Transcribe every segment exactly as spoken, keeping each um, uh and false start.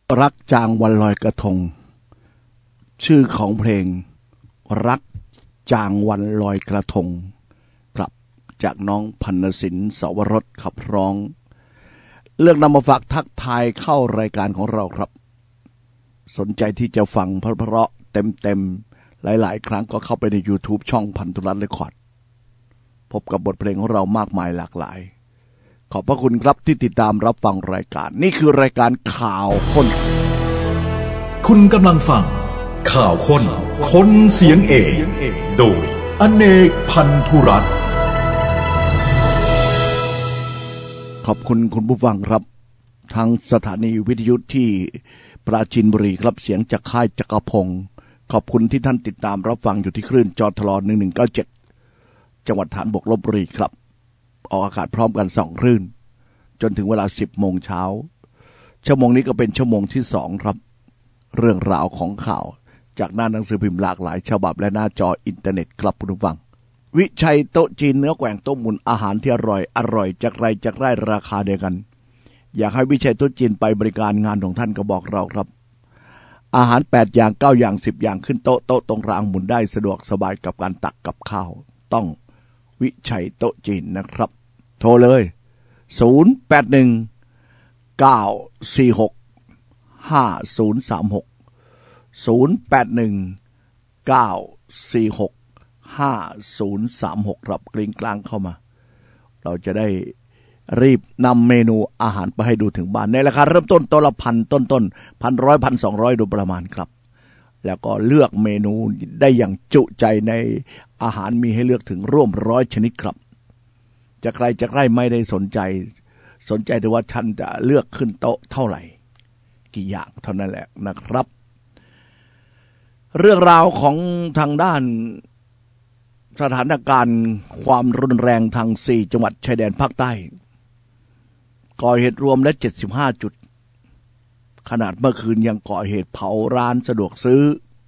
รักจางวันลอยกระทงชื่อของเพลงรักจางวันลอยกระทงครับจากน้องพันนศิลป์สวรสขับร้องเลือกนำมาฝากทักทายเข้ารายการของเราครับสนใจที่จะฟังเพราะๆเต็มๆหลายๆครั้งก็เข้าไปใน YouTube ช่องพันธุรัตน์เรคคอร์ดพบกับบทเพลงของเรามากมายหลากหลายขอบพระคุณครับที่ติดตามรับฟังรายการนี่คือรายการข่าวค้นคุณกำลังฟังข่าวค้นค้นเสียงเอกโดยอเนกพันธุรัตน์ขอบคุณคุณผู้ฟังครับทางสถานีวิทยุที่ปราจีนบุรีครับเสียงจากค่ายจักรพงศ์ขอบคุณที่ท่านติดตามรับฟังอยู่ที่คลื่นจทลหนึ่งหนึ่งเก้าเจ็ดจังหวัดฐานบกลพบุรีครับออกอากาศพร้อมกันสองคลื่นจนถึงเวลาสิบโมงเช้าชั่วโมงนี้ก็เป็นชั่วโมงที่สองครับเรื่องราวของข่าวจากหน้าหนังสือพิมพ์หลากหลายฉบับและหน้าจออินเทอร์เน็ตครับคุณผู้ฟังวิชัยโต๊ะจีนเนื้อแกว่งโต๊ะหมุนอาหารที่อร่อยอร่อยจากไรจากไร่ราคาเดียวกันอยากให้วิชัยโต๊ะจีนไปบริการงานของท่านก็บอกเราครับอาหารแปดอย่างเก้าอย่างสิบอย่างขึ้นโต๊ะโต๊ะตรงกลางหมุนได้สะดวกสบายกับการตักกับข้าวต้องวิชัยโต๊ะจีนนะครับโทรเลยศูนย์ แปด หนึ่ง เก้า สี่ หก ห้า ศูนย์ สาม หก ศูนย์ แปด หนึ่ง เก้า สี่ หก ห้า ศูนย์ สาม หกครับกลิ้งกลางเข้ามาเราจะได้รีบนำเมนูอาหารไปให้ดูถึงบ้านในราคาเริ่มต้นตัวละพันต้นต้นพันร้อยพันสองร้อยโดยประมาณครับแล้วก็เลือกเมนูได้อย่างจุใจในอาหารมีให้เลือกถึงร่วมร้อยชนิดครับจะใครจะใครไม่ได้สนใจสนใจแต่ว่าท่านจะเลือกขึ้นโต๊ะเท่าไหร่กี่อย่างเท่านั้นแหละนะครับเรื่องราวของทางด้านสถานการณ์ความรุนแรงทางสี่จังหวัดชายแดนภาคใต้ก่อเหตุรวมและเจ็ดสิบห้าจุดขนาดเมื่อคืนยังก่อเหตุเผาร้านสะดวกซื้อ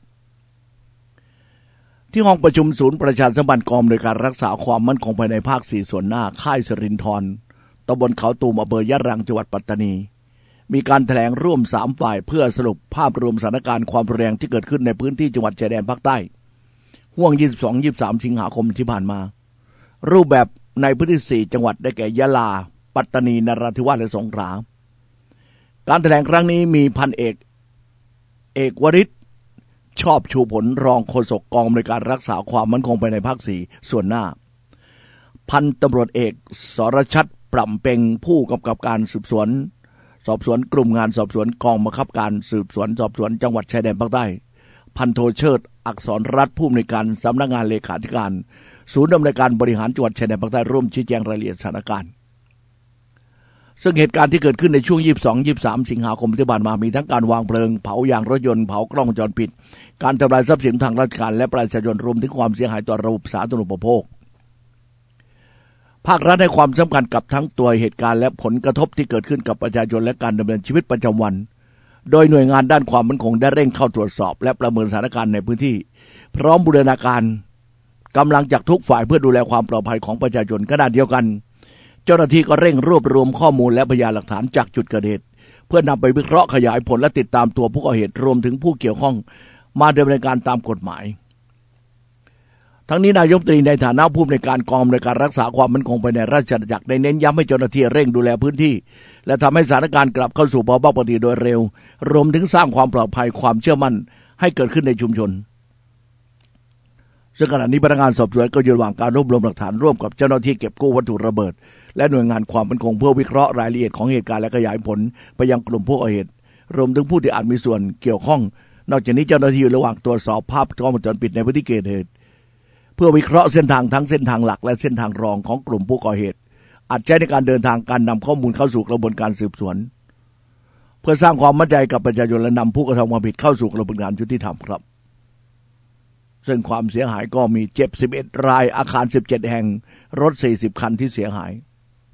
ที่ห้องประชุมศูนย์ประชาสัมพันธ์กองอำนวยการรักษาความมั่นคงภายในภาคสี่ส่วนหน้าค่ายสิรินธรตำบลเขาตูมอำเภอยะรังจังหวัดปัตตานีมีการแถลงร่วมสามฝ่ายเพื่อสรุปภาพรวมสถานการณ์ความรุนแรงที่เกิดขึ้นในพื้นที่จังหวัดชายแดนภาคใต้ห่วง ยี่สิบสอง ยี่สิบสาม สิงหาคมที่ผ่านมารูปแบบในพื้นที่สี่จังหวัดได้แก่ยะลาปัตตานีนราธิวาสและสงขลาการแถลงครั้งนี้มีพันเอกเอกวริศชอบชูผลรองโฆษกกองอำนวยการรักษาความมั่นคงภายในภาคสี่ส่วนหน้าพันตำรวจเอกสรชัดปร่ำเพ็งผู้กำกับการสืบสวนสอบสวนกลุ่มงานสอบสวนกองบังคับการสืบสวนสอบสวนจังหวัดชายแดนภาคใต้พันโทเชิดอักษรรัฐผู้อำนวยการสำนักงานเลขาธิการศูนย์ดำเนินการบริหารจังหวัดชายแดนภาคใต้ร่วมชี้แจงรายละเอียดสถานการณ์ซึ่งเหตุการณ์ที่เกิดขึ้นในช่วง ยี่สิบสอง ยี่สิบสาม สิงหาคมที่ผ่านมามีทั้งการวางเพลิงเผายางรถยนต์เผากล้องวงจรปิดการทำลายทรัพย์สินทางราชการและประชาชนรวมถึงความเสียหายต่อระบบสาธารณูปโภคภาครัฐให้ความสำคัญกับทั้งตัวเหตุการณ์และผลกระทบที่เกิดขึ้นกับประชาชนและการดำเนินชีวิตประจำวันโดยหน่วยงานด้านความมั่นคงได้เร่งเข้าตรวจสอบและประเมินสถานการณ์ในพื้นที่พร้อมบูรณาการกำลังจากทุกฝ่ายเพื่อดูแลความปลอดภัยของประชาชนขณะเดียวกันเจ้าหน้าที่ก็เร่งรวบรวมข้อมูลและพยานหลักฐานจากจุดเกิดเหตุเพื่อนำไปวิเคราะห์ขยายผลและติดตามตัวผู้ก่อเหตุรวมถึงผู้เกี่ยวข้องมาดำเนินการตามกฎหมายทั้งนี้นายกรัฐมนตรีในฐานะผู้อำนวยการกองอำนวยการรักษาความมั่นคงภายในราชอาณาจักรได้เน้นย้ำให้เจ้าหน้าที่เร่งดูแลพื้นที่และทำให้สถานการณ์กลับเข้าสู่ภาวะปกติโดยเร็วรวมถึงสร้างความปลอดภัยความเชื่อมั่นให้เกิดขึ้นในชุมชนซึ่งขณะนี้พนักงานสอบสวนก็อยู่ระหว่างการรวบรวมหลักฐานร่วมกับเจ้าหน้าที่เก็บกู้วัตถุระเบิดและหน่วยงานความมั่นคงเพื่อวิเคราะห์รายละเอียดของเหตุการณ์และขยายผลไปยังกลุ่มผู้ก่อเหตุรวมถึงผู้ที่อาจมีส่วนเกี่ยวข้องนอกจากนี้เจ้าหน้าที่อยู่ระหว่างตรวจสอบภาพกล้องวงจรปิดในพื้นที่เกิดเหตุเพื่อวิเคราะห์เส้นทางทั้งเส้นทางหลักและเส้นทางรองของกลุ่มผู้ก่อเหตุอาจใช้ในการเดินทางการนำข้อมูลเข้าสู่กระบวนการสืบสวนเพื่อสร้างความมั่นใจกับประชาชนและนำผู้กระทำความผิดเข้าสู่กระบวนการยุติธรรมครับซึ่งความเสียหายก็มีเจ็บสิบเอ็ดรายอาคารสิบเจ็ดแห่งรถสี่สิบคันที่เสียหาย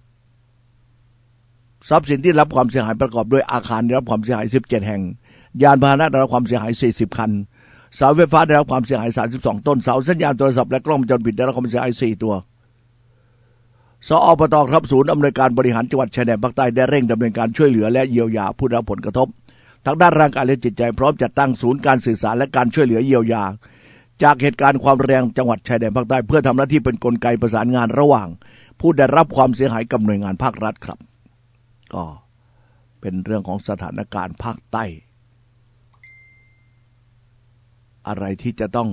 ทรัพย์สินที่รับความเสียหายประกอบด้วยอาคารได้รับความเสียหายสิบเจ็ดแห่งยานพาหนะได้รับความเสียหายสี่สิบคันเสาไฟฟ้าได้รับความเสียหายสามสิบสองต้นเสาสัญญาณโทรศัพท์และกล้องวงจรปิดได้รับความเสียหายสี่ตัวสอปตครับศูนย์อำนวยการบริหารจังหวัดชายแดนภาคใต้ได้เร่งดำเนินการช่วยเหลือและเยียวยาผู้ได้รับผลกระทบทั้งด้านร่างกายและจิตใจพร้อมจัดตั้งศูนย์การสื่อสารและการช่วยเหลือเยียวยาจากเหตุการณ์ความรุนแรงจังหวัดชายแดนภาคใต้เพื่อทำหน้าที่เป็นกลไกประสานงานระหว่างผู้ได้รับความเสียหายกับหน่วยงานภาครัฐครับก็เป็นเรื่องของสถานการณ์ภาคใต้อะไรที่จะต้อง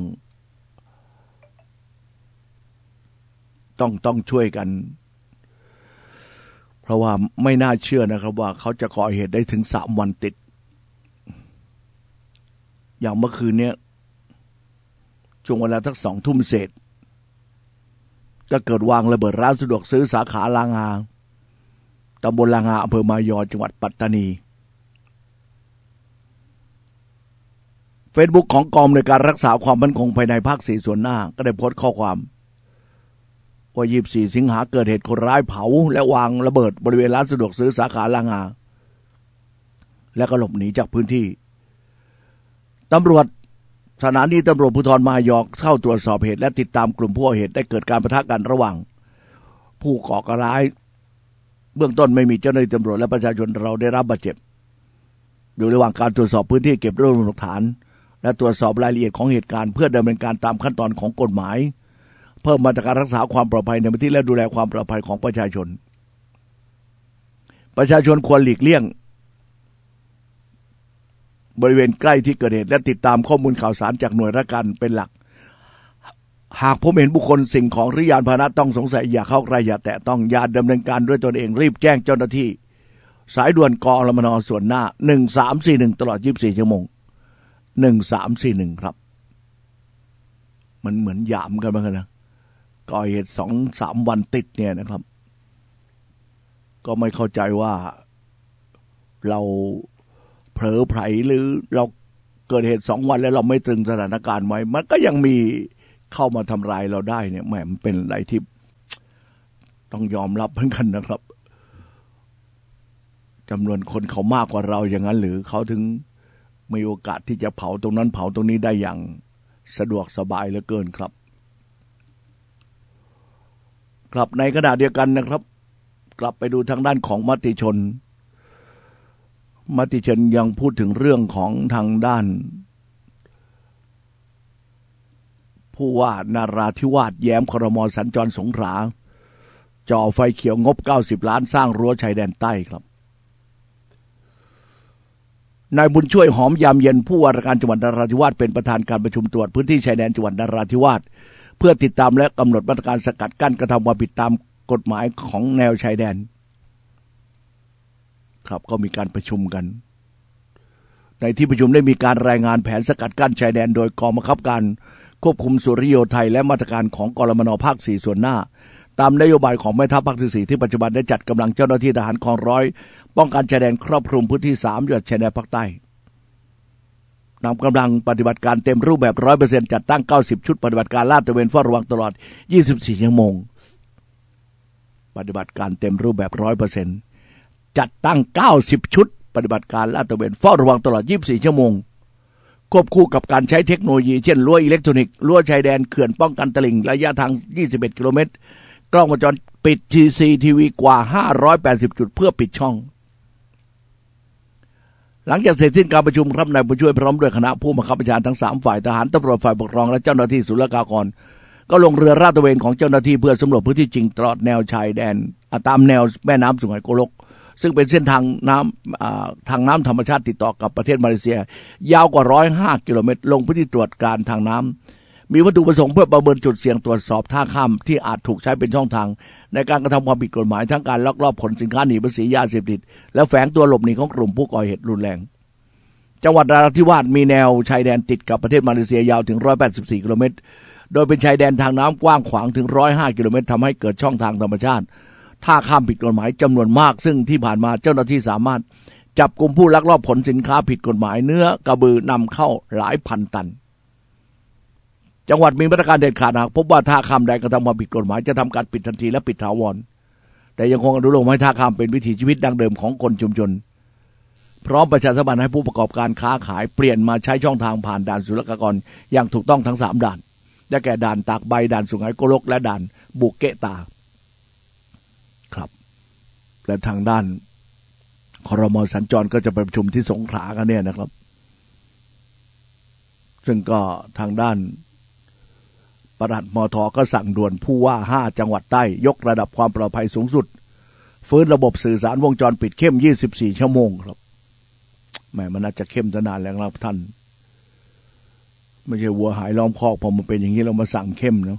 ต้องต้องช่วยกันเพราะว่าไม่น่าเชื่อนะครับว่าเขาจะก่อเหตุได้ถึงสามวันติดอย่างเมื่อคืนเนี้ยช่วงเวลาทักสองทุ่มเศษก็เกิดวางระเบิดร้านสะดวกซื้อสาขาลางาตำบลลางาอำเภอมายอจังหวัดปัตตานีเฟซบุ๊กของกองอำนวยการรักษาความมั่นคงภายในภาคสี่ส่วนหน้าก็ได้โพสต์ข้อความว่ายี่สิบสี่สิงหาเกิดเหตุคนร้ายเผาและวางระเบิดบริเวณร้านสะดวกซื้อสาขาลางาและก็หลบหนีจากพื้นที่ตำรวจสถานีตำรวจภูธรมายอเข้าตรวจสอบเหตุและติดตามกลุ่มผู้ก่อเหตุได้เกิดการปะทะกันระหว่างผู้ก่อการร้ายเบื้องต้นไม่มีเจ้าหน้าที่ตำรวจและประชาชนเราได้รับบาดเจ็บอยู่ระหว่างการตรวจสอบพื้นที่เก็บรวบรวมหลักฐานและตรวจสอบรายละเอียดของเหตุการณ์เพื่อดำเนินการตามขั้นตอนของกฎหมายเพิ่มมาตรการรักษาความปลอดภัยในพื้นที่และดูแลความปลอดภัยของประชาชนประชาชนควรหลีกเลี่ยงบริเวณใกล้ที่เกิดเหตุและติดตามข้อมูลข่าวสารจากหน่วยราชการเป็นหลักหากพบเห็นบุคคลสิ่งของหรือยานพาหนะต้องสงสัยอย่าเข้าใกล้อย่าแตะต้องอย่าดำเนินการด้วยตนเองรีบแจ้งเจ้าหน้าที่สายด่วนกอรมนส่วนหน้าหนึ่งสามสี่หนึ่งตลอดยี่สิบสี่ชั่วโมงหนึ่งสามสี่หนึ่งครับมันเหมือนหยามกันเหมือนกันนะก่อเหตุสองสามวันติดเนี่ยนะครับก็ไม่เข้าใจว่าเราเผลอไผลหรือเราเกิดเหตุสองวันแล้วเราไม่ตรึงสถานการณ์ไว้มันก็ยังมีเข้ามาทำลายเราได้เนี่ยแหมมันเป็นอะไรที่ต้องยอมรับเหมือนกันนะครับจำนวนคนเขามากกว่าเราอย่างนั้นหรือเขาถึงมีโอกาสที่จะเผาตรงนั้นเผาตรงนี้ได้อย่างสะดวกสบายเหลือเกินครับครับในขณะเดียวกันนะครับกลับไปดูทางด้านของมติชนมติชนยังพูดถึงเรื่องของทางด้านผู้ว่านาราธิวาสแย้มครม.สัญจรสงขลาจ่อไฟเขียวงบเก้าสิบล้านสร้างรั้วชายแดนใต้ครับนายบุญช่วยหอมยามเย็นผู้ว่าราชการจังหวัดนราธิวาสเป็นประธานการประชุมตรวจพื้นที่ชายแดนจังหวัดนราธิวาสเพื่อติดตามและกำหนดมาตรการสกัดกั้นกระทำความผิดตามกฎหมายของแนวชายแดนครับก็มีการประชุมกันในที่ประชุมได้มีการรายงานแผนสกัดกั้นชายแดนโดยกองบังคับการควบคุมสุริโยไทยและมาตรการของกรมน.ภาคสี่ส่วนหน้าตามนโยบายของแม่ทัพภาคที่สี่ที่ปัจจุบันได้จัดกำลังเจ้าหน้าที่ทหารกองร้อยป้องกันชายแดนครอบคลุมพื้นที่สามจังหวัดชายแดนภาคใต้นำกำลังปฏิบัติการเต็มรูปแบบ ร้อยเปอร์เซ็นต์ จัดตั้งเก้าสิบชุดปฏิบัติการลาดตระเวนเฝ้าระวังตลอดยี่สิบสี่ชั่วโมงปฏิบัติการเต็มรูปแบบ ร้อยเปอร์เซ็นต์ จัดตั้งเก้าสิบชุดปฏิบัติการลาดตระเวนเฝ้าระวังตลอดยี่สิบสี่ชั่วโมงควบคู่กับการใช้เทคโนโลยีเช่นรั้วอิเล็กทรอนิกส์รั้วชายแดนเขื่อนป้องกันตลิ่งระยะทางยี่สิบเอ็ดกิโลเมตรกล้องวงจรปิด ซี ซี ที วี กว่าห้าร้อยแปดสิบจุดเพื่อปิดช่องหลังจากเสร็จสิ้นการประชุมครับนายผู้ช่วยพร้อมด้วยคณะผู้บังคับบัญชาทั้งสามฝ่ายทหารตำรวจฝ่ายปกครองและเจ้าหน้าที่ศุลกากรก็ลงเรือราดตระเวนของเจ้าหน้าที่เพื่อสำรวจพื้นที่จริงตลอดแนวชายแดนตามแนวแม่น้ำสุไหงโกลกซึ่งเป็นเส้นทางน้ำทางน้ำธรรมชาติติดต่อกับประเทศมาเลเซียยาวกว่าหนึ่งร้อยห้ากิโลเมตรลงพื้นที่ตรวจการทางน้ำมีวัตถุประสงค์เพื่อประเมินจุดเสี่ยงตรวจสอบท่าข้ามที่อาจถูกใช้เป็นช่องทางในการกระทำความผิดกฎหมายทั้งการลักลอบขนสินค้าหนีภาษียาเสพติดและแฝงตัวหลบหนีของกลุ่มผู้ก่อเหตุรุนแรงจังหวัดนราธิวาสมีแนวชายแดนติดกับประเทศมาเลเซียยาวถึงหนึ่งร้อยแปดสิบสี่กิโลเมตรโดยเป็นชายแดนทางน้ำกว้างขวางถึงหนึ่งร้อยห้ากิโลเมตรทำให้เกิดช่องทางธรรมชาติท่าข้ามผิดกฎหมายจำนวนมากซึ่งที่ผ่านมาเจ้าหน้าที่สามารถจับกลุ่มผู้ลักลอบขนสินค้าผิดกฎหมายเนื้อกระบือนำเข้าหลายพันตันจังหวัดมีมาตรการเด็ดขาดหากพบว่าท่าข้ามใดกระทำความผิดกฎหมายจะทำการปิดทันทีและปิดถาวรแต่ยังคงอนุโลมให้ท่าข้ามเป็นวิถีชีวิตดั้งเดิมของคนชุมชนพร้อมประชาสัมพันธ์ให้ผู้ประกอบการค้าขายเปลี่ยนมาใช้ช่องทางผ่านด่านศุลกากรอย่างถูกต้องทั้งสามด่านได้แก่ด่านตากใบด่านสุไหงโกลกและด่านบุกเกตาครับและทางด้านครม.สัญจรก็จะไปประชุมที่สงขลากันเนี่ยนะครับซึ่งก็ทางด้านปลัดมท.ก็สั่งด่วนผู้ว่าห้าจังหวัดใต้ยกระดับความปลอดภัยสูงสุดฟื้นระบบสื่อสารวงจรปิดเข้มยี่สิบสี่ชั่วโมงครับแหมมันน่าจะเข้มนานแล้วครับท่านไม่ใช่วัวหายล้อมคอกพอมันเป็นอย่างนี้เรามาสั่งเข้มเนาะ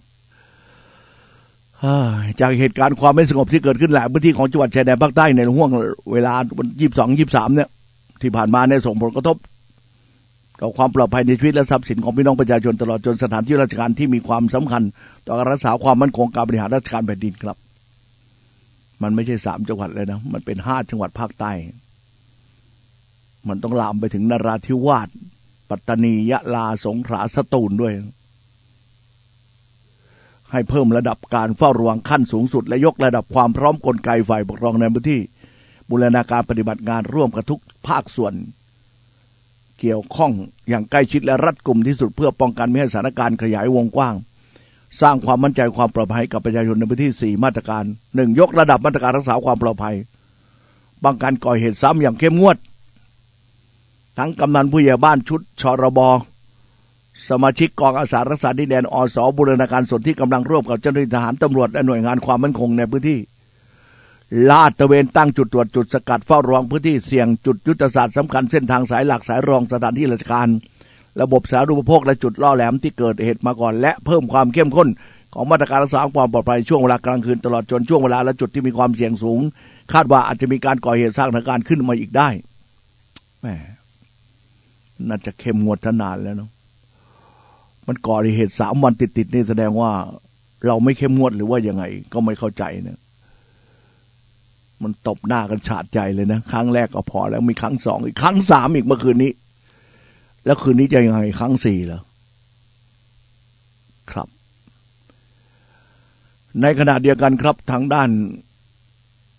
จากเหตุการณ์ความไม่สงบที่เกิดขึ้นหลายพื้นที่ของจังหวัดชายแดนภาคใต้ในห่วงเวลาวันยี่สิบสอง ยี่สิบสามเนี่ยที่ผ่านมาเนี่ยส่งผลกระทบต่อความปลอดภัยในชีวิตและทรัพย์สินของพี่น้องประชาชนตลอดจนสถานที่ราชการที่มีความสำคัญต่อการรักษาความมั่นคงการบริหารราชการแผ่นดินครับมันไม่ใช่สามจังหวัดเลยนะมันเป็นห้าจังหวัดภาคใต้มันต้องลามไปถึงนราธิวาสปัตตานียะลาสงขลาสตูลด้วยให้เพิ่มระดับการเฝ้าระวังขั้นสูงสุดและยกระดับความพร้อมกลไกฝ่ายปกครองในพื้นที่บูรณาการปฏิบัติงานร่วมกับทุกภาคส่วนเกี่ยวข้องอย่างใกล้ชิดและรัดกุมที่สุดเพื่อป้องกันไม่ให้สถานการณ์ขยายวงกว้างสร้างความมั่นใจความปลอดภัยกับประชาชนในพื้นที่สี่มาตรการหนึ่งยกระดับมาตรการรักษาความปลอดภัยป้องกันก่อเหตุซ้ำอย่างเข้มงวดทั้งกำนันผู้ใหญ่บ้านชุดชรบสมาชิกกองอาสารักษาดินแดนอสบูรณาการส่วนที่กำลังร่วมกับเจ้าหน้าที่ทหารตำรวจและหน่วยงานความมั่นคงในพื้นที่ลาดตระเวนตั้งจุดตรวจจุดสกัดเฝ้าระวังพื้นที่เสี่ยงจุดยุทธศาสตร์สำคัญเส้นทางสายหลักสายรองสถานที่ราชการระบบสาธารณูปโภคและจุดล่อแหลมที่เกิดเหตุมาก่อนและเพิ่มความเข้มข้นของมาตรการรักษาความปลอดภัยช่วงเวลากลางคืนตลอดจนช่วงเวลาและจุดที่มีความเสี่ยงสูงคาดว่าอาจจะมีการก่อเหตุสร้างสถานการณ์ขึ้นมาอีกได้แหมน่าจะเข้มงวดนานแล้วเนาะมันก่อเหตุสามวันติดๆนี่แสดงว่าเราไม่เข้มงวดหรือว่ายังไงก็ไม่เข้าใจเนี่ยมันตบหน้ากันฉาดใจเลยนะครั้งแรกก็พอแล้วมีครั้งสองอีกครั้งสามอีกเมื่อคืนนี้แล้วคืนนี้จะยังไงครั้งสี่เหรอครับในขณะเดียวกันครับทางด้าน